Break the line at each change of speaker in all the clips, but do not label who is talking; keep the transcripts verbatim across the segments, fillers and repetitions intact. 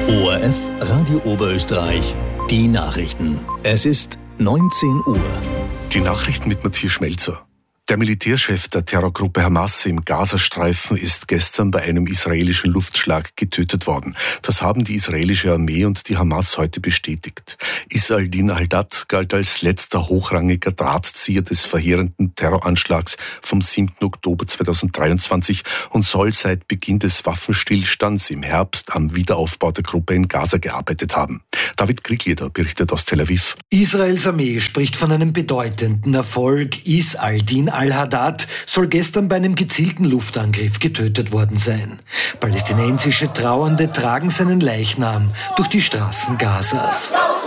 O R F Radio Oberösterreich, die Nachrichten. Es ist neunzehn Uhr.
Die Nachrichten mit Matthias Schmelzer. Der Militärchef der Terrorgruppe Hamas im Gazastreifen ist gestern bei einem israelischen Luftschlag getötet worden. Das haben die israelische Armee und die Hamas heute bestätigt. Isaldin al-Haddad galt als letzter hochrangiger Drahtzieher des verheerenden Terroranschlags vom siebten Oktober zweitausenddreiundzwanzig und soll seit Beginn des Waffenstillstands im Herbst am Wiederaufbau der Gruppe in Gaza gearbeitet haben. David Krieglieder berichtet aus Tel Aviv.
Israels Armee spricht von einem bedeutenden Erfolg. Isaldin al-Haddad soll gestern bei einem gezielten Luftangriff getötet worden sein. Palästinensische Trauernde tragen seinen Leichnam durch die Straßen Gazas.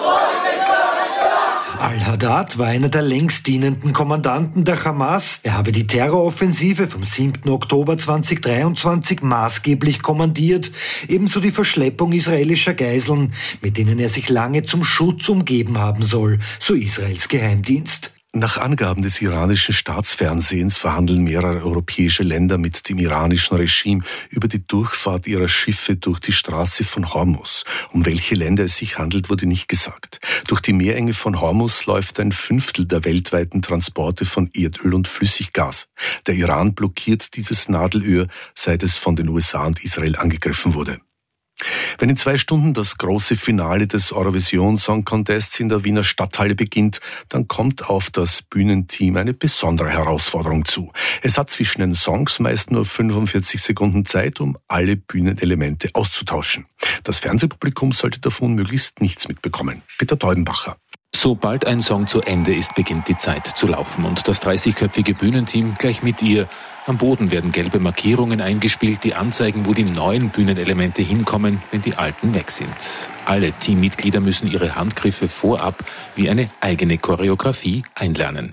Al-Haddad war einer der längst dienenden Kommandanten der Hamas. Er habe die Terroroffensive vom siebten Oktober zweitausenddreiundzwanzig maßgeblich kommandiert, ebenso die Verschleppung israelischer Geiseln, mit denen er sich lange zum Schutz umgeben haben soll, so Israels Geheimdienst.
Nach Angaben des iranischen Staatsfernsehens verhandeln mehrere europäische Länder mit dem iranischen Regime über die Durchfahrt ihrer Schiffe durch die Straße von Hormuz. Um welche Länder es sich handelt, wurde nicht gesagt. Durch die Meerenge von Hormuz läuft ein Fünftel der weltweiten Transporte von Erdöl und Flüssiggas. Der Iran blockiert dieses Nadelöhr, seit es von den U S A und Israel angegriffen wurde. Wenn in zwei Stunden das große Finale des Eurovision Song Contests in der Wiener Stadthalle beginnt, dann kommt auf das Bühnenteam eine besondere Herausforderung zu. Es hat zwischen den Songs meist nur fünfundvierzig Sekunden Zeit, um alle Bühnenelemente auszutauschen. Das Fernsehpublikum sollte davon möglichst nichts mitbekommen. Peter Teubenbacher.
Sobald ein Song zu Ende ist, beginnt die Zeit zu laufen und das dreißigköpfige Bühnenteam gleich mit ihr. Am Boden werden gelbe Markierungen eingespielt, die anzeigen, wo die neuen Bühnenelemente hinkommen, wenn die alten weg sind. Alle Teammitglieder müssen ihre Handgriffe vorab wie eine eigene Choreografie einlernen.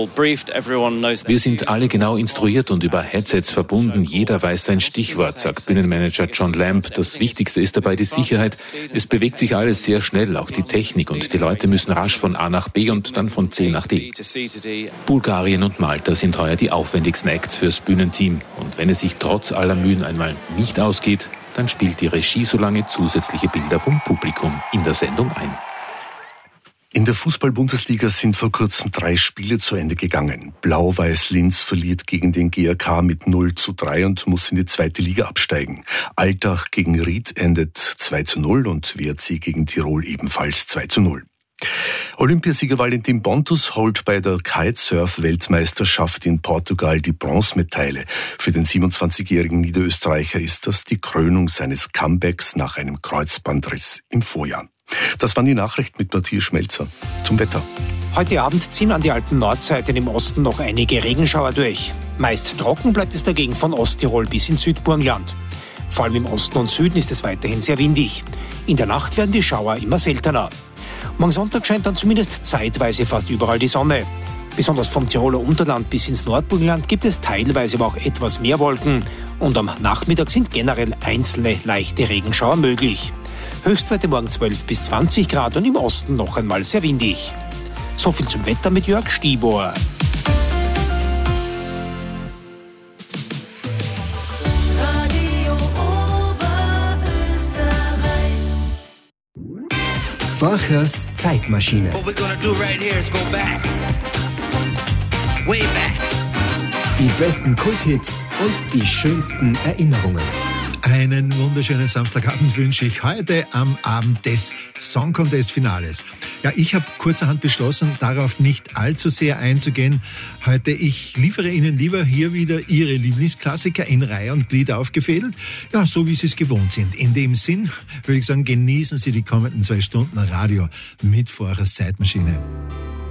Wir sind alle genau instruiert und über Headsets verbunden. Jeder weiß sein Stichwort, sagt Bühnenmanager John Lamb. Das Wichtigste ist dabei die Sicherheit. Es bewegt sich alles sehr schnell, auch die Technik, und die Leute müssen rasch von A nach B und dann von C nach D. Bulgarien und Malta sind heuer die aufwendigsten Acts fürs Bühnenteam. Und wenn es sich trotz aller Mühen einmal nicht ausgeht, dann spielt die Regie so lange zusätzliche Bilder vom Publikum in der Sendung ein.
In der Fußball-Bundesliga sind vor kurzem drei Spiele zu Ende gegangen. Blau-Weiß Linz verliert gegen den G A K mit null zu drei und muss in die zweite Liga absteigen. Altach gegen Ried endet zwei zu null und W R C gegen Tirol ebenfalls zwei zu null. Olympiasieger Valentin Pontus holt bei der Kitesurf-Weltmeisterschaft in Portugal die Bronzemedaille. Für den siebenundzwanzigjährigen Niederösterreicher ist das die Krönung seines Comebacks nach einem Kreuzbandriss im Vorjahr. Das waren die Nachrichten mit Matthias Schmelzer. Zum Wetter.
Heute Abend ziehen an die Alpen-Nordseiten im Osten noch einige Regenschauer durch. Meist trocken bleibt es dagegen von Osttirol bis ins Südburgenland. Vor allem im Osten und Süden ist es weiterhin sehr windig. In der Nacht werden die Schauer immer seltener. Morgen Sonntag scheint dann zumindest zeitweise fast überall die Sonne. Besonders vom Tiroler Unterland bis ins Nordburgenland gibt es teilweise aber auch etwas mehr Wolken. Und am Nachmittag sind generell einzelne leichte Regenschauer möglich. Höchstwerte morgen zwölf bis zwanzig Grad und im Osten noch einmal sehr windig. So viel zum Wetter mit Jörg Stieber.
Vorchers Zeitmaschine. Die besten Kulthits und die schönsten Erinnerungen.
Einen wunderschönen Samstagabend wünsche ich heute am Abend des Song Contest Finales. Ja, ich habe kurzerhand beschlossen, darauf nicht allzu sehr einzugehen. Heute, ich liefere Ihnen lieber hier wieder Ihre Lieblingsklassiker in Reihe und Glied aufgefädelt. Ja, so wie Sie es gewohnt sind. In dem Sinn würde ich sagen, genießen Sie die kommenden zwei Stunden Radio mit Vorchers Zeitmaschine.